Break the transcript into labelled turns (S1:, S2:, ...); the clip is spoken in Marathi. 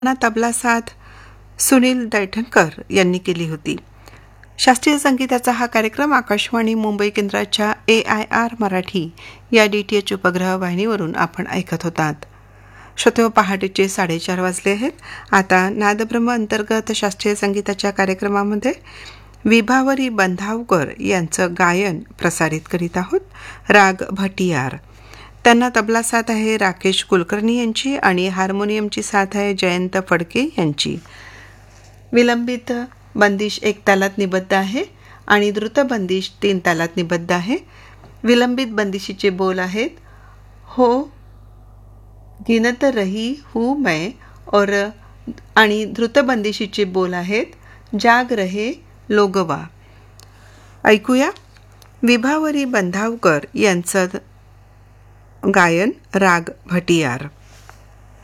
S1: तबला साथ सुनील दैठणकर यांनी केली होती. शास्त्रीय संगीताचा हा कार्यक्रम आकाशवाणी मुंबई केंद्राच्या AIR मराठी या DTH उपग्रह वाहिनीवरून आपण ऐकत होतात. श्रोते, पहाटेचे 4:30 वाजले आहेत. आता नादब्रह्म अंतर्गत शास्त्रीय संगीताच्या कार्यक्रमामध्ये विभावरी बंधावकर यांचं गायन प्रसारित करीत आहोत. राग भटियार. त्यांना तबला साथ आहे राकेश कुलकर्णी यांची आणि हार्मोनियमची साथ आहे जयंत फडके यांची. विलंबित बंदिश 1 तालात निबद्ध आहे आणि द्रुत बंदिश 3 तालात निबद्ध आहे. विलंबित बंदिशीचे बोल आहेत हो गिनत रही हूँ मैं और आणि द्रुत बंदिशीचे बोल आहेत जाग रहे लोगवा. ऐकूया विभावरी बंधावकर यांचं गायन राग भटियार.